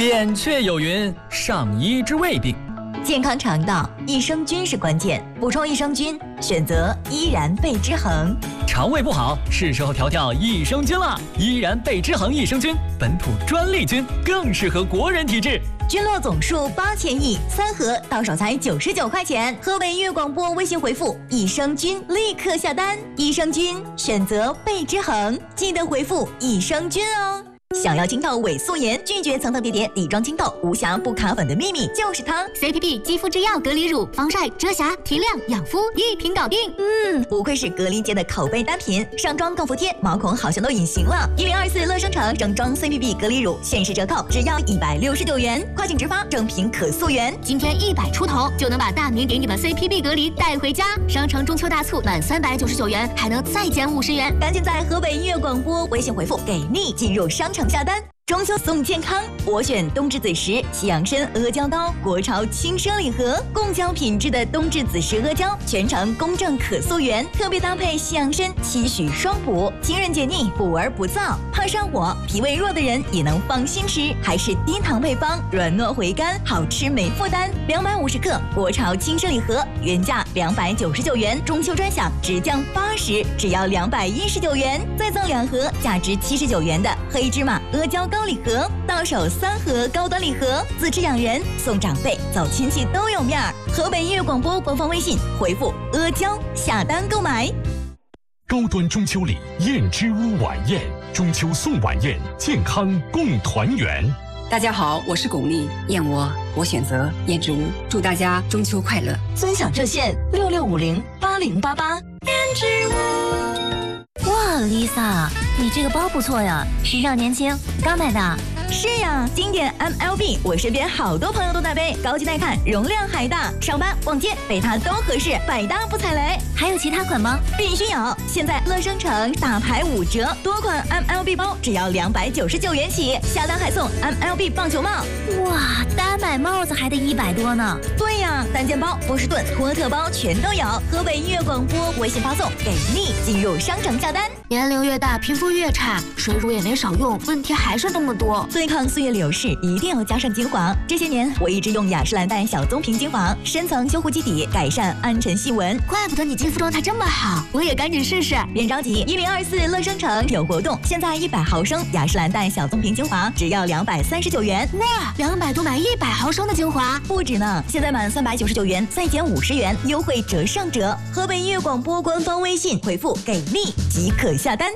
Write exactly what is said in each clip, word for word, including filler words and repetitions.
扁鹊有云：上医之未病。 健康肠道，益生菌是关键，补充益生菌，选择依然贝之恒。 肠胃不好，是时候调调益生菌了。依然贝之恒益生菌，本土专利菌，更适合国人体质。 菌落总数八千亿，三盒到手才九十九块钱。河北音乐广播微信回复益生菌，立刻下单。益生菌选择贝之恒，记得回复益生菌哦。想要清透伪素颜，拒绝层层叠叠底妆清透、无瑕不卡粉的秘密就是它 C P B 肌肤之钥隔离乳，防晒、遮瑕、提亮、养肤，一瓶搞定。 嗯，不愧是隔离界的口碑单品，上妆更服帖，毛孔好像都隐形了。一零二四乐生城整装 C P B 隔离乳限时折扣，只要一百六十九元，跨境直发，正品可溯源。 今天一百出头就能把大名鼎鼎的 C P B 隔离带回家。商城中秋大促，满三百九十九元还能再减五十元， 赶紧在河北音乐广播微信回复给力进入商城下单。中秋送健康，我选冬至子时西洋参阿胶糕，国潮轻奢礼盒，贡胶品质的冬至子时阿胶，全程公正可溯源，特别搭配西洋参，期许双补，清润解腻，补而不燥，怕上火、脾胃弱的人也能放心吃，还是低糖配方，软糯回甘，好吃没负担。两百五十克国潮轻奢礼盒，原价两百九十九元，中秋专享直降八十，只要两百一十九元，再赠两盒价值七十九元的黑芝麻阿胶糕礼盒，到手三盒高端礼盒，自吃养人，送长辈，走亲戚都有面儿。河北音乐广播官方微信回复阿胶下单购买。 高端中秋礼燕之屋晚宴，中秋送晚宴，健康共团圆。 大家好，我是巩俐，燕窝我选择燕之屋，祝大家中秋快乐。 尊享热线六六五零八零八八。燕之屋。 哇 ，Lisa， 你这个包不错呀，时尚年轻，刚买的。 是呀，经典 M L B， 我身边好多朋友都在背，高级耐看，容量还大，上班逛街背它都合适，百搭不踩雷。 还有其他款吗？ 必须有！现在乐生城大牌五折，多款 M L B 包只要两百九十九元起，下单还送 M L B 棒球帽。 哇，单买帽子还得一百多呢。 对呀，单肩包、波士顿、托特包全都有。河北音乐广播微信发送给力，进入商城下单。 年龄越大，皮肤越差，水乳也没少用，问题还是那么多。 对抗岁月流逝，一定要加上精华。这些年我一直用雅诗兰黛小棕瓶精华，深层修护基底，改善暗沉细纹。 怪不得你肌肤状态这么好，我也赶紧试试。 别着急，一零二四乐生城有活动，现在一百毫升雅诗兰黛小棕瓶精华只要两百三十九元。 哇，两百多买一百毫升的精华， 不止呢！现在满三百九十九元再减五十元，优惠折上折。河北音乐广播官方微信回复给力即可下单。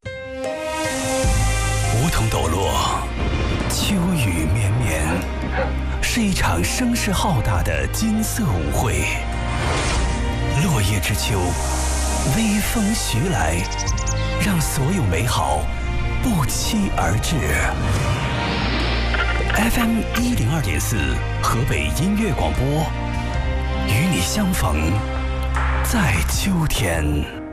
梧桐抖落，秋雨绵绵，是一场声势浩大的金色舞会。落叶之秋，微风徐来，让所有美好不期而至。F M 一零二点四，河北音乐广播，与你相逢在秋天。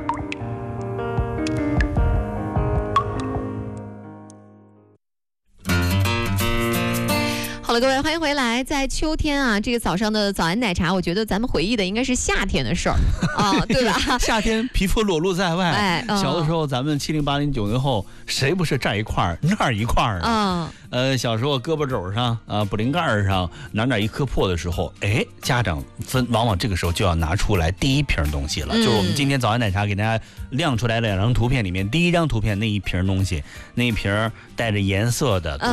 好了，各位，欢迎回来。在秋天啊，这个早上的早安奶茶，我觉得咱们回忆的应该是夏天的事儿啊，对吧？ 夏天皮肤裸露在外， 哎嗯、 小的时候咱们七零八零九零后，谁不是这一块儿那儿一块儿啊？嗯、呃，小时候胳膊肘上啊、补灵盖上哪哪一磕破的时候，哎，家长分往往这个时候就要拿出来第一瓶东西了，嗯、就是我们今天早安奶茶给大家亮出来的两张图片里面，第一张图片那一瓶东西，那一瓶带着颜色的。嗯